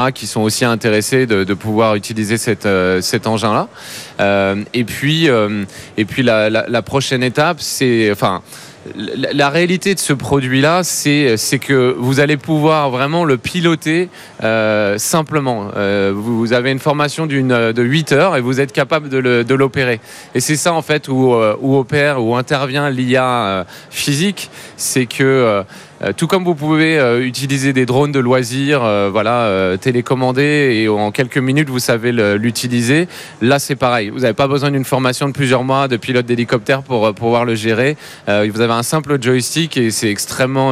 qui sont aussi intéressés de pouvoir utiliser cet engin-là. Et puis la prochaine étape, c'est, enfin, la réalité de ce produit-là, c'est que vous allez pouvoir vraiment le piloter simplement. Vous avez une formation de 8 heures et vous êtes capable de l'opérer. Et c'est ça en fait où intervient l'IA physique, c'est que tout comme vous pouvez utiliser des drones de loisirs, télécommandés, et en quelques minutes vous savez l'utiliser. Là c'est pareil, vous n'avez pas besoin d'une formation de plusieurs mois de pilote d'hélicoptère pour pouvoir le gérer. Vous avez un simple joystick et c'est extrêmement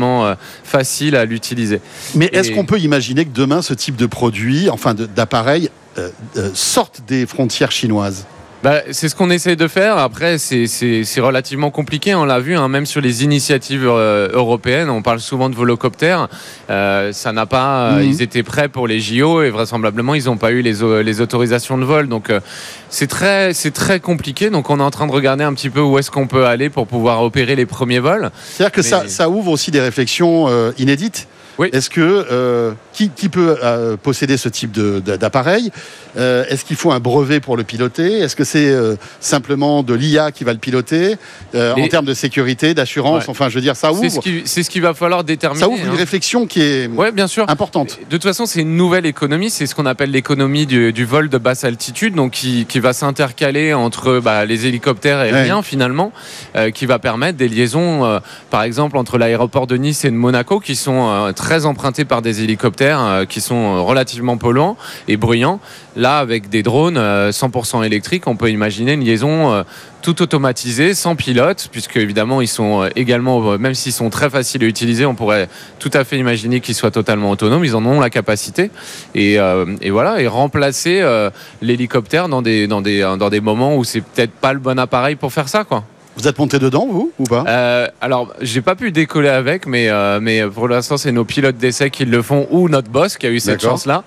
facile à l'utiliser. Mais est-ce qu'on peut imaginer que demain ce type de produit, d'appareil, sorte des frontières chinoises ? C'est ce qu'on essaie de faire. Après, c'est relativement compliqué. On l'a vu, même sur les initiatives européennes. On parle souvent de volocoptères. Ça n'a pas. Ils étaient prêts pour les JO et vraisemblablement, ils n'ont pas eu les autorisations de vol. Donc, c'est très compliqué. Donc, on est en train de regarder un petit peu où est-ce qu'on peut aller pour pouvoir opérer les premiers vols. C'est-à-dire que ça ouvre aussi des réflexions inédites. Oui. Est-ce que qui peut posséder ce type d'appareil ? Est-ce qu'il faut un brevet pour le piloter ? Est-ce que c'est simplement de l'IA qui va le piloter en termes de sécurité, d'assurance ? Ouais. Je veux dire, ça ouvre. C'est ce qu'il va falloir déterminer. Ça ouvre une réflexion qui est bien sûr. importante. De toute façon, c'est une nouvelle économie. C'est ce qu'on appelle l'économie du vol de basse altitude, donc qui va s'intercaler entre les hélicoptères aériens finalement, qui va permettre des liaisons, par exemple entre l'aéroport de Nice et de Monaco, qui sont très empruntés par des hélicoptères qui sont relativement polluants et bruyants. Là, avec des drones 100% électriques, on peut imaginer une liaison tout automatisée, sans pilote, puisque évidemment ils sont également, même s'ils sont très faciles à utiliser, on pourrait tout à fait imaginer qu'ils soient totalement autonomes. Ils en ont la capacité et remplacer l'hélicoptère dans des moments où c'est peut-être pas le bon appareil pour faire ça, quoi. Vous êtes monté dedans, vous, ou pas ? Alors, j'ai pas pu décoller avec, mais pour l'instant, c'est nos pilotes d'essai qui le font, ou notre boss qui a eu cette chance-là.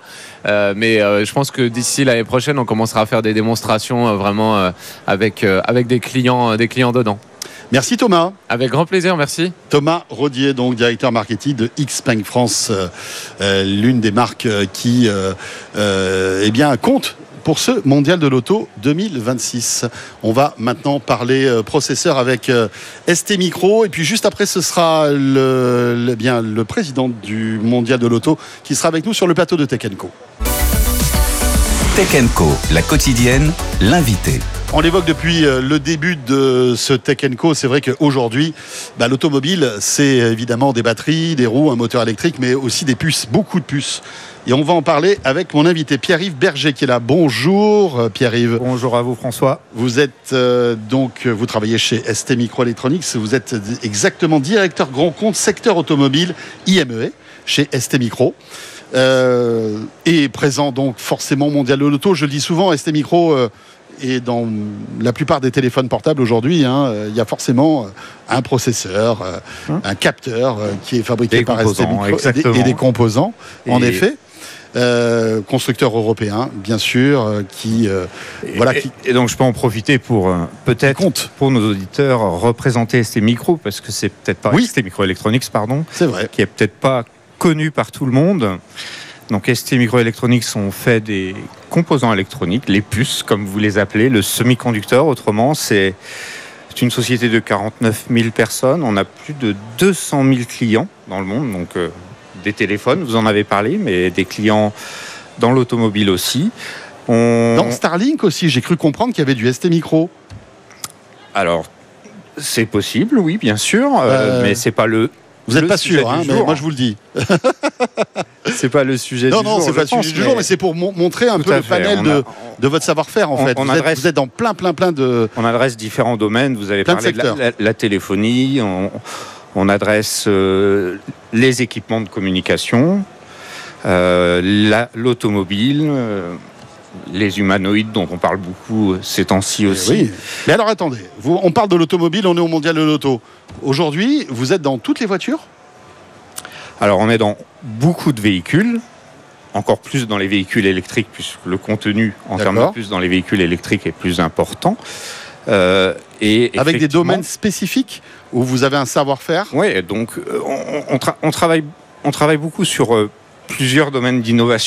Je pense que d'ici l'année prochaine, on commencera à faire des démonstrations vraiment avec des clients dedans. Merci Thomas. Avec grand plaisir, merci. Thomas Rodier, donc directeur marketing de Xpeng France, l'une des marques qui compte pour ce Mondial de l'Auto 2026. On va maintenant parler processeur avec ST Micro. Et puis juste après, ce sera le président du Mondial de l'Auto qui sera avec nous sur le plateau de Tech & Co. Tech & Co, la quotidienne, l'invité. On l'évoque depuis le début de ce Tech & Co. C'est vrai qu'aujourd'hui, l'automobile, c'est évidemment des batteries, des roues, un moteur électrique, mais aussi des puces, beaucoup de puces. Et on va en parler avec mon invité Pierre-Yves Berger qui est là. Bonjour Pierre-Yves. Bonjour à vous François. Vous êtes vous travaillez chez ST Microelectronics. Vous êtes exactement directeur grand compte secteur automobile IMEA chez ST Micro. Et présent donc forcément Mondial de l'Auto. Je le dis souvent, ST Micro et dans la plupart des téléphones portables aujourd'hui, il y a forcément un processeur, un capteur qui est fabriqué par ST Micro et des composants, en effet. Constructeur européen, bien sûr, Et donc je peux en profiter pour peut-être pour nos auditeurs représenter ST Micro, parce que c'est peut-être pas ST Microelectronics, pardon, c'est vrai, qui est peut-être pas connu par tout le monde. Donc ST Microelectronics ont fait des composants électroniques, les puces comme vous les appelez, le semi-conducteur autrement. C'est une société de 49 000 personnes. On a plus de 200 000 clients dans le monde, donc des téléphones, vous en avez parlé, mais des clients dans l'automobile aussi. Dans Starlink aussi, j'ai cru comprendre qu'il y avait du ST Micro. Alors, c'est possible, oui, bien sûr, mais c'est pas le... Vous n'êtes pas sûr, mais moi je vous le dis. C'est pas le sujet du jour. Non, c'est pas le sujet du jour, mais c'est pour montrer un peu le panel de votre savoir-faire, en fait. Vous êtes dans plein de... On adresse différents domaines. Vous avez parlé de la téléphonie, on adresse les équipements de communication, l'automobile, les humanoïdes dont on parle beaucoup ces temps-ci aussi. Oui. Mais alors attendez, on parle de l'automobile, on est au Mondial de l'Auto. Aujourd'hui, vous êtes dans toutes les voitures ? Alors on est dans beaucoup de véhicules, encore plus dans les véhicules électriques, puisque le contenu en termes de plus dans les véhicules électriques est plus important. Et avec des domaines spécifiques où vous avez un savoir-faire ? Oui, donc on travaille beaucoup sur plusieurs domaines d'innovation.